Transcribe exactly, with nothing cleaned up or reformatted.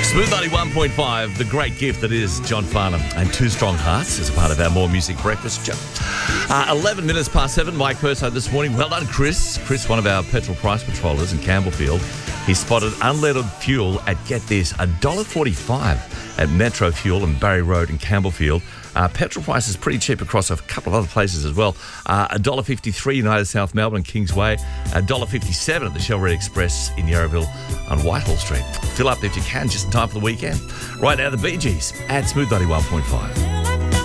Smooth ninety-one point five, the great gift that is John Farnham and Two Strong Hearts as a part of our More Music Breakfast show. Uh, eleven minutes past seven, Mike Perso this morning. Well done, Chris. Chris, one of our petrol price patrollers in Campbellfield. He spotted unleaded fuel at, get this, one dollar forty-five at Metro Fuel and Barry Road in Campbellfield. Uh, petrol price is pretty cheap across a couple of other places as well. Uh, one dollar fifty-three United South Melbourne, Kingsway. one dollar fifty-seven at the Shell Red Express in Yarraville on Whitehall Street. Fill up if you can, just in time for the weekend. Right now, the Bee Gees at Smooth ninety-one point five.